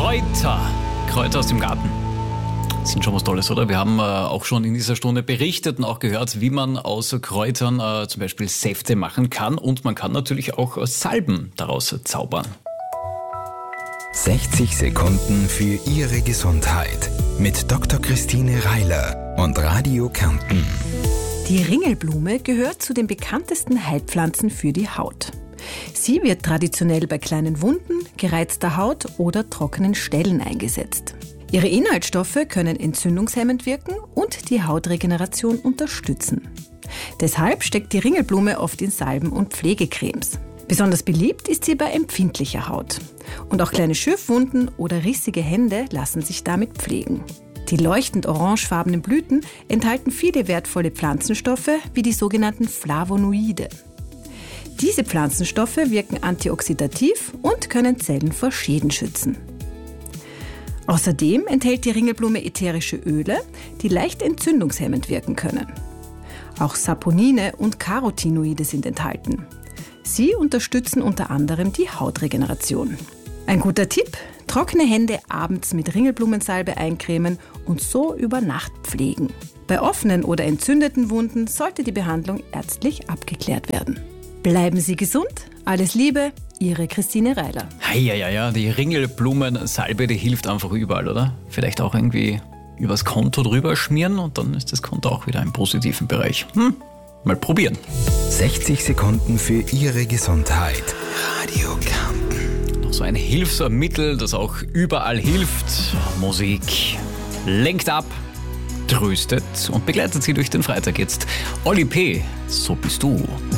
Kräuter aus dem Garten. Sind schon was Tolles, oder? Wir haben auch schon in dieser Stunde berichtet und auch gehört, wie man aus Kräutern zum Beispiel Säfte machen kann. Und man kann natürlich auch Salben daraus zaubern. 60 Sekunden für Ihre Gesundheit mit Dr. Christine Reiler und Radio Kärnten. Die Ringelblume gehört zu den bekanntesten Heilpflanzen für die Haut. Sie wird traditionell bei kleinen Wunden, gereizter Haut oder trockenen Stellen eingesetzt. Ihre Inhaltsstoffe können entzündungshemmend wirken und die Hautregeneration unterstützen. Deshalb steckt die Ringelblume oft in Salben und Pflegecremes. Besonders beliebt ist sie bei empfindlicher Haut. Und auch kleine Schürfwunden oder rissige Hände lassen sich damit pflegen. Die leuchtend orangefarbenen Blüten enthalten viele wertvolle Pflanzenstoffe wie die sogenannten Flavonoide. Diese Pflanzenstoffe wirken antioxidativ und können Zellen vor Schäden schützen. Außerdem enthält die Ringelblume ätherische Öle, die leicht entzündungshemmend wirken können. Auch Saponine und Carotinoide sind enthalten. Sie unterstützen unter anderem die Hautregeneration. Ein guter Tipp: trockene Hände abends mit Ringelblumensalbe eincremen und so über Nacht pflegen. Bei offenen oder entzündeten Wunden sollte die Behandlung ärztlich abgeklärt werden. Bleiben Sie gesund, alles Liebe, Ihre Christine Reiler. Ja, die Ringelblumensalbe, die hilft einfach überall, oder? Vielleicht auch irgendwie übers Konto drüber schmieren und dann ist das Konto auch wieder im positiven Bereich. Mal probieren. 60 Sekunden für Ihre Gesundheit. Radio Kärnten. Noch so ein Hilfsmittel, das auch überall hilft. Musik lenkt ab, tröstet und begleitet Sie durch den Freitag jetzt. Oli P., so bist du.